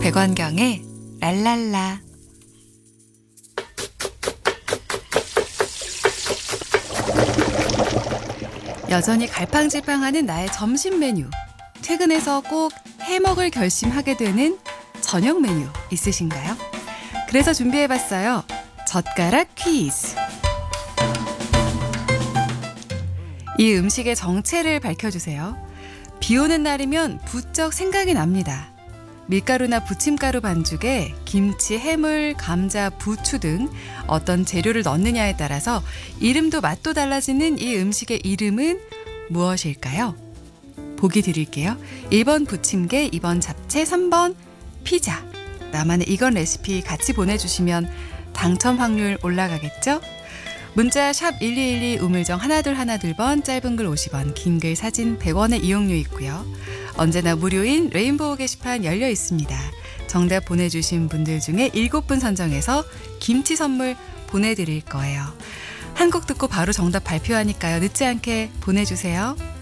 백원경의 랄랄라. 여전히 갈팡질팡하는 나의 점심 메뉴. 퇴근해서 꼭 해먹을 결심하게 되는 저녁 메뉴 있으신가요? 그래서 준비해봤어요. 젓가락 퀴즈. 이 음식의 정체를 밝혀주세요. 비 오는 날이면 부쩍 생각이 납니다. 밀가루나 부침가루 반죽에 김치, 해물, 감자, 부추 등 어떤 재료를 넣느냐에 따라서 이름도 맛도 달라지는 이 음식의 이름은 무엇일까요? 보기 드릴게요. 1번 부침개, 2번 잡채, 3번 피자. 나만의 이건 레시피 같이 보내주시면 당첨 확률 올라가겠죠? 문자 샵 1212 우물정 1212번, 짧은 글 50원, 긴 글 사진 100원의 이용료 있고요. 언제나 무료인 레인보우 게시판 열려 있습니다. 정답 보내주신 분들 중에 7분 선정해서 김치 선물 보내드릴 거예요. 한 곡 듣고 바로 정답 발표하니까요. 늦지 않게 보내주세요.